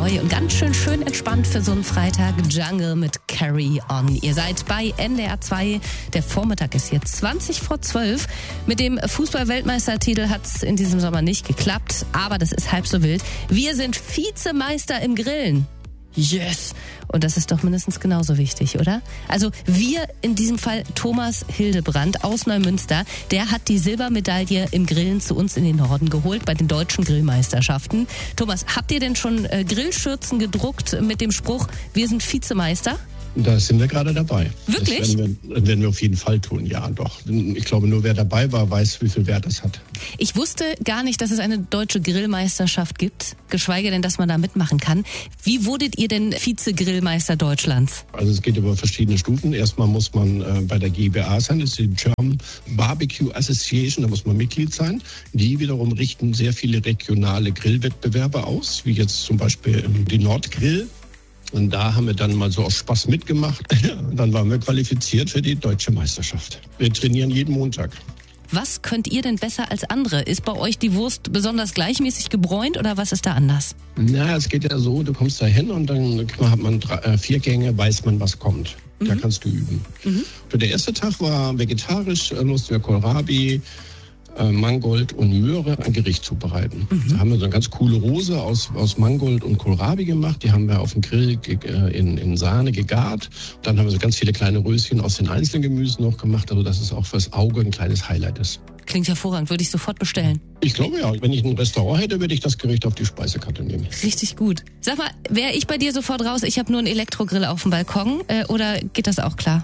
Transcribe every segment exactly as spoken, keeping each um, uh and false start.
neu und ganz schön schön entspannt für so einen Freitag. Jungle mit Carry On. Ihr seid bei N D R zwei. Der Vormittag ist hier zwanzig vor zwölf. Mit dem Fußball-Weltmeistertitel hat es in diesem Sommer nicht geklappt, aber das ist halb so wild. Wir sind Vizemeister im Grillen. Yes! Und das ist doch mindestens genauso wichtig, oder? Also wir, in diesem Fall Thomas Hildebrand aus Neumünster, der hat die Silbermedaille im Grillen zu uns in den Norden geholt bei den deutschen Grillmeisterschaften. Thomas, habt ihr denn schon äh, Grillschürzen gedruckt mit dem Spruch, wir sind Vizemeister? Da sind wir gerade dabei. Wirklich? Das werden wir, werden wir auf jeden Fall tun, ja doch. Ich glaube, nur wer dabei war, weiß, wie viel Wert das hat. Ich wusste gar nicht, dass es eine deutsche Grillmeisterschaft gibt, geschweige denn, dass man da mitmachen kann. Wie wurdet ihr denn Vize-Grillmeister Deutschlands? Also es geht über verschiedene Stufen. Erstmal muss man äh, bei der G B A sein, das ist die German Barbecue Association, da muss man Mitglied sein. Die wiederum richten sehr viele regionale Grillwettbewerbe aus, wie jetzt zum Beispiel die Nordgrill. Und da haben wir dann mal so aus Spaß mitgemacht. Dann waren wir qualifiziert für die deutsche Meisterschaft. Wir trainieren jeden Montag. Was könnt ihr denn besser als andere? Ist bei euch die Wurst besonders gleichmäßig gebräunt oder was ist da anders? Na, es geht ja so, du kommst da hin und dann hat man drei, äh, vier Gänge, weiß man, was kommt. Mhm. Da kannst du üben. Mhm. Für der erste Tag war vegetarisch, äh, mussten wir Kohlrabi, Mangold und Möhre ein Gericht zubereiten. Mhm. Da haben wir so eine ganz coole Rose aus, aus Mangold und Kohlrabi gemacht. Die haben wir auf dem Grill in, in Sahne gegart. Dann haben wir so ganz viele kleine Röschen aus den einzelnen Gemüsen noch gemacht, also dass es auch fürs Auge ein kleines Highlight ist. Klingt hervorragend, würde ich sofort bestellen. Ich glaube ja, wenn ich ein Restaurant hätte, würde ich das Gericht auf die Speisekarte nehmen. Richtig gut. Sag mal, wäre ich bei dir sofort raus, ich habe nur einen Elektrogrill auf dem Balkon, äh, oder geht das auch klar?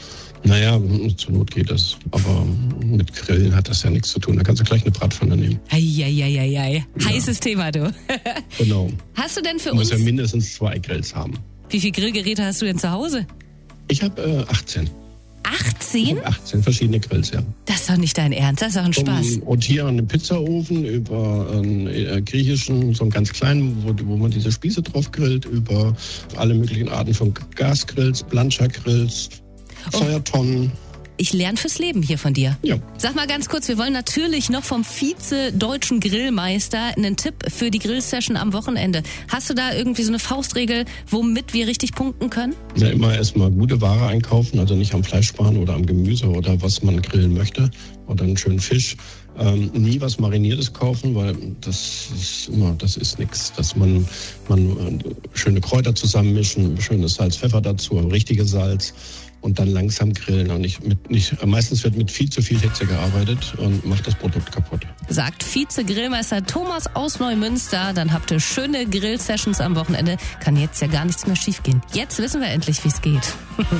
Naja, zur Not geht das. Aber mit Grillen hat das ja nichts zu tun. Da kannst du gleich eine Bratpfanne nehmen. Eieieiei. Ja. Heißes Thema, du. Genau. Hast du denn für du uns... Du musst ja mindestens zwei Grills haben. Wie viele Grillgeräte hast du denn zu Hause? Ich habe äh, achtzehn. achtzehn? Ich hab achtzehn verschiedene Grills, ja. Das ist doch nicht dein Ernst, das ist doch ein Spaß. Vom rotierenden Pizzaofen über einen äh, griechischen, so einen ganz kleinen, wo, wo man diese Spieße drauf grillt, über alle möglichen Arten von Gasgrills, Plancha-Grills, Feuertonnen. Ich lerne fürs Leben hier von dir. Ja. Sag mal ganz kurz, wir wollen natürlich noch vom Vize-Deutschen Grillmeister einen Tipp für die Grillsession am Wochenende. Hast du da irgendwie so eine Faustregel, womit wir richtig punkten können? Ja, immer erstmal gute Ware einkaufen, also nicht am Fleisch sparen oder am Gemüse oder was man grillen möchte. Oder einen schönen Fisch. Ähm, nie was Mariniertes kaufen, weil das ist immer, das ist nichts. Dass man, man äh, schöne Kräuter zusammenmischen, schönes Salz, Pfeffer dazu, richtiges Salz. Und dann langsam grillen. Und nicht mit, nicht, meistens wird mit viel zu viel Hitze gearbeitet und macht das Produkt kaputt. Sagt Vize-Grillmeister Thomas aus Neumünster. Dann habt ihr schöne Grill-Sessions am Wochenende. Kann jetzt ja gar nichts mehr schief gehen. Jetzt wissen wir endlich, wie es geht.